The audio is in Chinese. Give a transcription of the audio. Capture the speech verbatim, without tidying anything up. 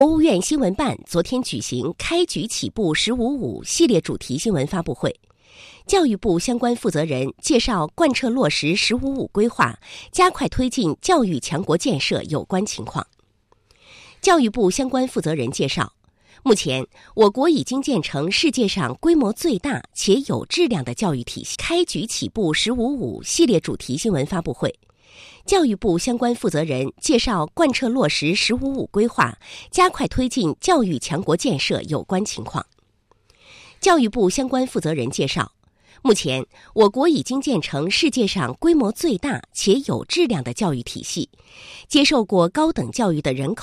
国务院新闻办昨天举行开局起步“十五五”系列主题新闻发布会，教育部相关负责人介绍贯彻落实“十五五”规划，加快推进教育强国建设有关情况。教育部相关负责人介绍，目前我国已经建成世界上规模最大且有质量的教育体系。开局起步“十五五”系列主题新闻发布会，教育部相关负责人介绍贯彻落实“十五五”规划，加快推进教育强国建设有关情况。教育部相关负责人介绍，目前我国已经建成世界上规模最大且有质量的教育体系，接受过高等教育的人口